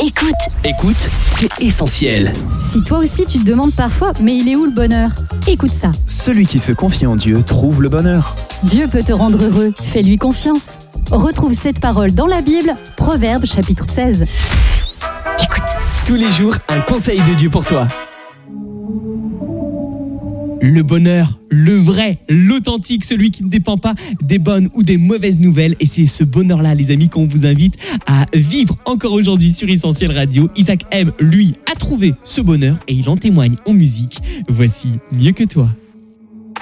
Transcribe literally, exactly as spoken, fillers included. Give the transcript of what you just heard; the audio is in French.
Écoute. Écoute, c'est essentiel. Si toi aussi tu te demandes parfois, mais il est où le bonheur ? Écoute ça. Celui qui se confie en Dieu trouve le bonheur. Dieu peut te rendre heureux, fais-lui confiance. Retrouve cette parole dans la Bible, Proverbes chapitre seize. Écoute. Tous les jours, un conseil de Dieu pour toi. Le bonheur, le vrai, l'authentique, celui qui ne dépend pas des bonnes ou des mauvaises nouvelles. Et c'est ce bonheur-là, les amis, qu'on vous invite à vivre encore aujourd'hui sur Essentiel Radio. Isaac M, lui, a trouvé ce bonheur et il en témoigne en musique. Voici Mieux que toi.